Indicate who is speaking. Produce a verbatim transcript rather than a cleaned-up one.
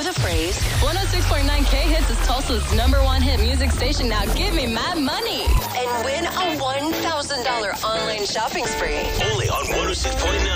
Speaker 1: the phrase.
Speaker 2: one oh six point nine K Hits is Tulsa's number one hit music station. Now give me mad money.
Speaker 1: And win a one thousand dollars online shopping spree.
Speaker 3: Only on one oh six point nine.